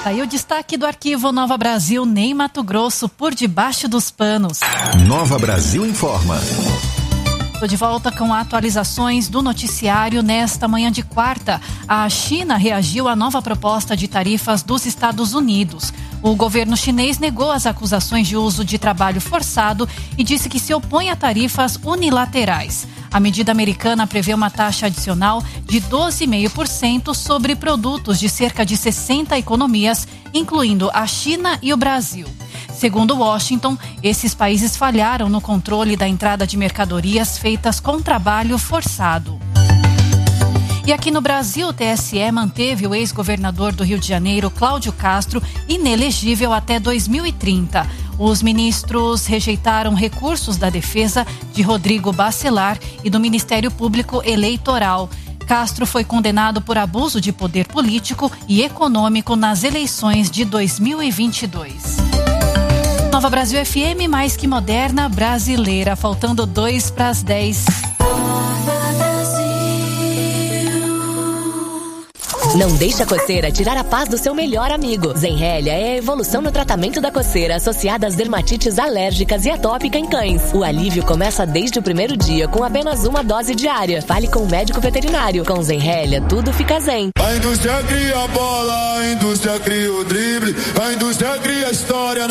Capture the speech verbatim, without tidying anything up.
Tá aí o destaque do arquivo Nova Brasil, Ney Matogrosso, por debaixo dos panos. Nova Brasil informa. Estou de volta com atualizações do noticiário nesta manhã de quarta. A China reagiu à nova proposta de tarifas dos Estados Unidos. O governo chinês negou as acusações de uso de trabalho forçado e disse que se opõe a tarifas unilaterais. A medida americana prevê uma taxa adicional de doze vírgula cinco por cento sobre produtos de cerca de sessenta economias, incluindo a China e o Brasil. Segundo Washington, esses países falharam no controle da entrada de mercadorias feitas com trabalho forçado. E aqui no Brasil, o T S E manteve o ex-governador do Rio de Janeiro, Cláudio Castro, inelegível até dois mil e trinta. Os ministros rejeitaram recursos da defesa de Rodrigo Bacelar e do Ministério Público Eleitoral. Castro foi condenado por abuso de poder político e econômico nas eleições de dois mil e vinte e dois. Nova Brasil F M, mais que moderna, brasileira. Faltando dois para as dez. Não deixe a coceira tirar a paz do seu melhor amigo. Zenrelia é a evolução no tratamento da coceira associada às dermatites alérgicas e atópica em cães. O alívio começa desde o primeiro dia com apenas uma dose diária. Fale com o médico veterinário. Com Zenrelia, tudo fica zen. A indústria cria a bola, a indústria cria o drible, a indústria cria a história.